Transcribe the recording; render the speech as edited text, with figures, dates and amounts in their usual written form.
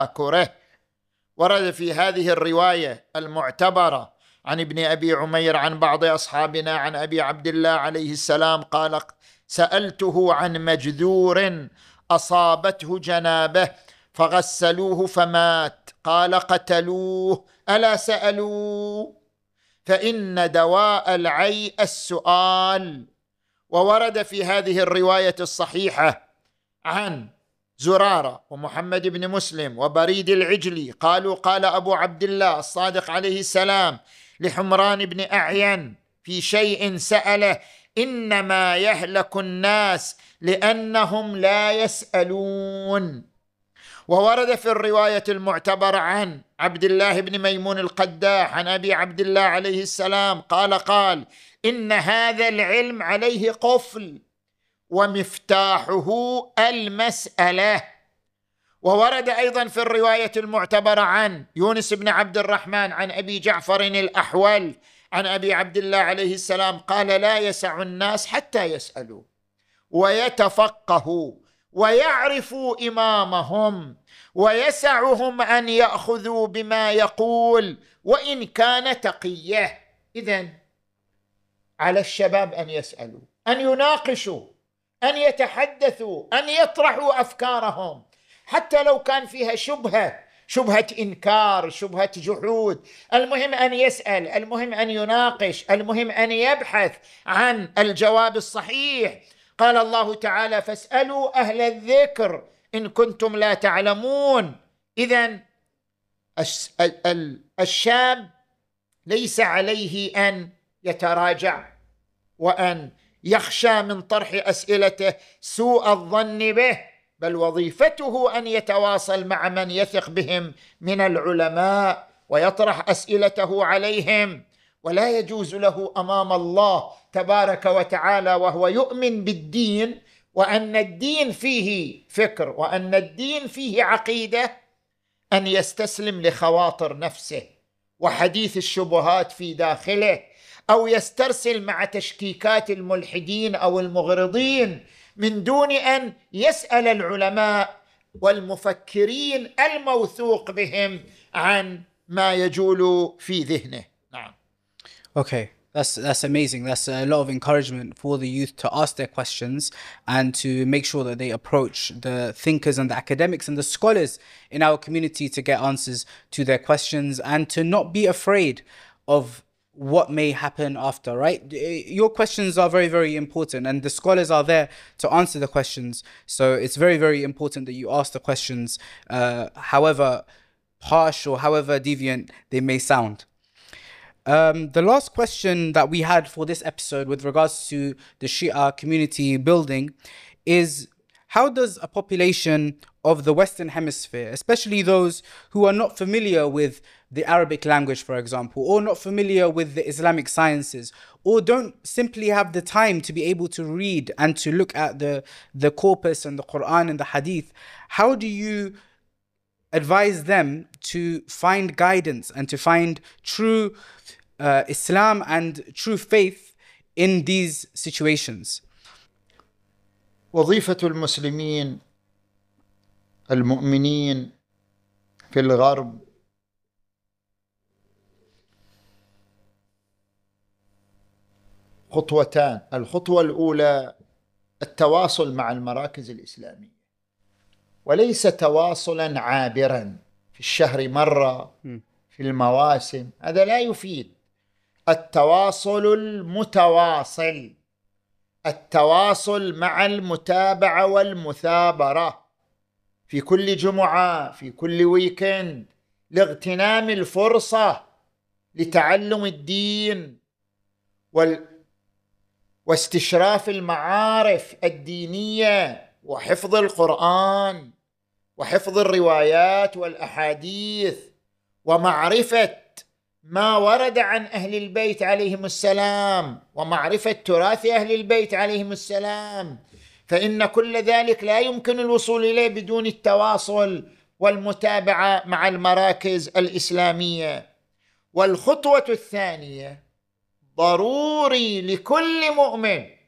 أكره. ورد في هذه الرواية المعتبرة عن ابن أبي عمير عن بعض أصحابنا عن أبي عبد الله عليه السلام قال: سألته عن مجذور أصابته جنابه فغسلوه فمات، قال: قتلوه ألا سألوا؟ فإن دواء العي السؤال. وورد في هذه الرواية الصحيحة عن زرارة ومحمد بن مسلم وبريد العجلي قالوا: قال أبو عبد الله الصادق عليه السلام لحمران بن أعين في شيء سأله: إنما يهلك الناس لأنهم لا يسألون. وورد في الرواية المعتبرة عن عبد الله بن ميمون القداح عن أبي عبد الله عليه السلام قال: إن هذا العلم عليه قفل ومفتاحه المسألة. وورد أيضا في الرواية المعتبرة عن يونس بن عبد الرحمن عن أبي جعفر الأحول عن أبي عبد الله عليه السلام قال: لا يسع الناس حتى يسألوا ويتفقهوا ويعرفوا إمامهم، ويسعهم أن يأخذوا بما يقول وإن كان تقيه. إذن على الشباب أن يسألوا، أن يناقشوا، أن يتحدثوا، أن يطرحوا أفكارهم حتى لو كان فيها شبهة إنكار، شبهة جحود. المهم أن يسأل، المهم أن يناقش، المهم أن يبحث عن الجواب الصحيح. قال الله تعالى: فاسألوا أهل الذكر إن كنتم لا تعلمون. إذن الشاب ليس عليه أن يتراجع وأن يخشى من طرح أسئلته سوء الظن به، بل وظيفته أن يتواصل مع من يثق بهم من العلماء ويطرح أسئلته عليهم. ولا يجوز له أمام الله تبارك وتعالى وهو يؤمن بالدين وأن الدين فيه فكر وأن الدين فيه عقيدة أن يستسلم لخواطر نفسه وحديث الشبهات في داخله، أو يسترسل مع تشكيكات الملحدين أو المغرضين من دون أن يسأل العلماء والمفكرين الموثوق بهم عن ما يجول في ذهنه. نعم. Okay, that's amazing. That's a lot of encouragement for the youth to ask their questions and to make sure that they approach the thinkers and the academics and the scholars in our community to get answers to their questions and to not be afraid of what may happen after, right? Your questions are very, very important, and the scholars are there to answer the questions. So it's very, very important that you ask the questions, however harsh or however deviant they may sound. The last question that we had for this episode with regards to the Shia community building is: how does a population of the Western Hemisphere, especially those who are not familiar with the Arabic language, for example, or not familiar with the Islamic sciences, or don't simply have the time to be able to read and to look at the corpus and the Quran and the Hadith, how do you advise them to find guidance and to find true Islam and true faith in these situations? وظيفة المسلمين المؤمنين في الغرب خطوتان. الخطوة الأولى التواصل مع المراكز الإسلامية، وليس تواصلا عابرا في الشهر مرة في المواسم، هذا لا يفيد. التواصل المتواصل، التواصل مع المتابعة والمثابرة في كل جمعة، في كل ويكند، لاغتنام الفرصة لتعلم الدين واستشراف المعارف الدينية وحفظ القرآن وحفظ الروايات والأحاديث ومعرفة ما ورد عن أهل البيت عليهم السلام ومعرفة تراث أهل البيت عليهم السلام، فإن كل ذلك لا يمكن الوصول إليه بدون التواصل والمتابعة مع المراكز الإسلامية. والخطوة الثانية: ضروري لكل مؤمن